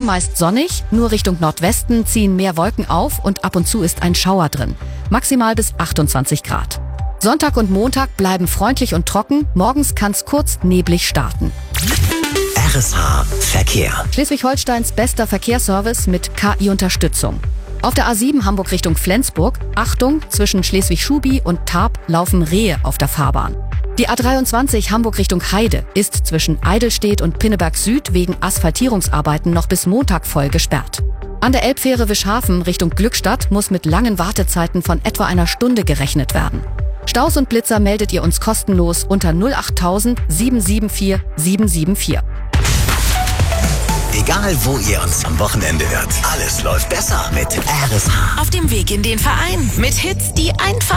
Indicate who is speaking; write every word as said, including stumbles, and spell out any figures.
Speaker 1: meist sonnig, nur Richtung Nordwesten ziehen mehr Wolken auf und ab und zu ist ein Schauer drin. Maximal bis achtundzwanzig Grad. Sonntag und Montag bleiben freundlich und trocken, morgens kann's kurz neblig starten.
Speaker 2: R S H Verkehr.
Speaker 1: Schleswig-Holsteins bester Verkehrsservice mit K I-Unterstützung. Auf der A sieben Hamburg Richtung Flensburg, Achtung, zwischen Schleswig-Schubi und Tarp laufen Rehe auf der Fahrbahn. Die A dreiundzwanzig Hamburg Richtung Heide ist zwischen Eidelstedt und Pinneberg Süd wegen Asphaltierungsarbeiten noch bis Montag voll gesperrt. An der Elbfähre Wischhafen Richtung Glückstadt muss mit langen Wartezeiten von etwa einer Stunde gerechnet werden. Staus und Blitzer meldet ihr uns kostenlos unter null acht null null sieben sieben vier sieben sieben vier.
Speaker 2: Egal wo ihr uns am Wochenende hört, alles läuft besser mit R S H.
Speaker 3: Auf dem Weg in den Verein mit Hits, die einfach